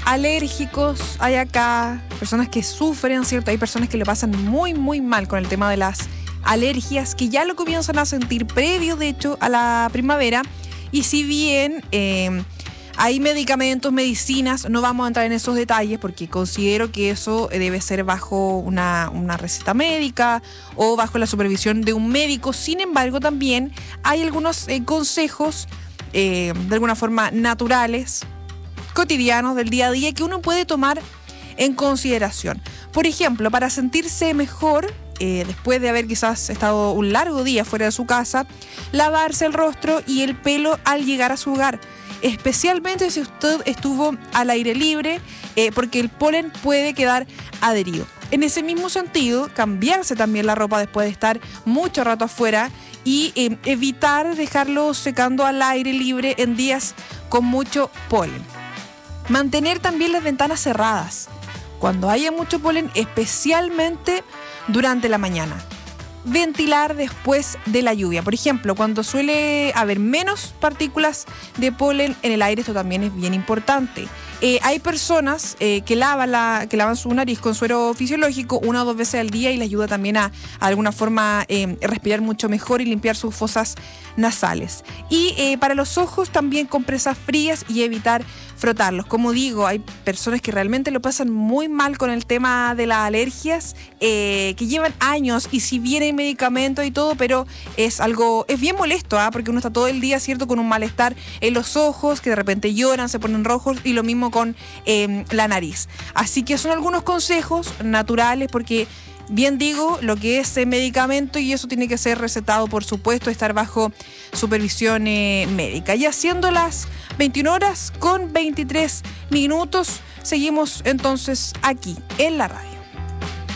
alérgicos hay acá, personas que sufren, ¿cierto? Hay personas que lo pasan muy, muy mal con el tema de las alergias, que ya lo comienzan a sentir previo, de hecho, a la primavera. Y si bien hay medicamentos, medicinas, no vamos a entrar en esos detalles porque considero que eso debe ser bajo una receta médica o bajo la supervisión de un médico. Sin embargo, también hay algunos consejos de alguna forma naturales, cotidianos del día a día que uno puede tomar en consideración. Por ejemplo, para sentirse mejor, después de haber quizás estado un largo día fuera de su casa, lavarse el rostro y el pelo al llegar a su hogar, especialmente si usted estuvo al aire libre, porque el polen puede quedar adherido. En ese mismo sentido, cambiarse también la ropa después de estar mucho rato afuera y evitar dejarlo secando al aire libre en días con mucho polen. Mantener también las ventanas cerradas cuando haya mucho polen, especialmente durante la mañana. Ventilar después de la lluvia. Por ejemplo, cuando suele haber menos partículas de polen en el aire, esto también es bien importante. Hay personas que lavan su nariz con suero fisiológico 1 o 2 veces al día y les ayuda también a alguna forma respirar mucho mejor y limpiar sus fosas nasales. Y para los ojos también compresas frías y evitar frotarlos. Como digo, hay personas que realmente lo pasan muy mal con el tema de las alergias, que llevan años y si bien hay medicamentos y todo, pero es bien molesto, porque uno está todo el día, ¿cierto?, con un malestar en los ojos, que de repente lloran, se ponen rojos y lo mismo con la nariz. Así que son algunos consejos naturales porque bien digo, lo que es medicamento y eso tiene que ser recetado, por supuesto, estar bajo supervisión médica. Y haciendo las 21:23, seguimos entonces aquí en la radio.